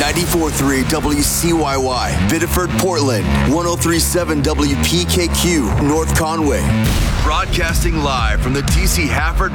94.3 WCYY, Biddeford, Portland. 103.7 WPKQ, North Conway. Broadcasting live from the DC Hafford